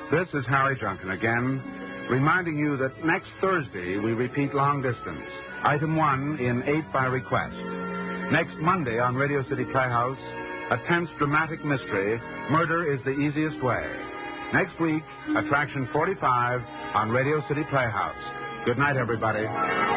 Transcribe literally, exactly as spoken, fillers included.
This is Harry Junkin again, reminding you that next Thursday we repeat Long Distance, Item one in eight by request. Next Monday on Radio City Playhouse, a tense dramatic mystery, Murder is the Easiest Way. Next week, Attraction forty-five on Radio City Playhouse. Good night, everybody.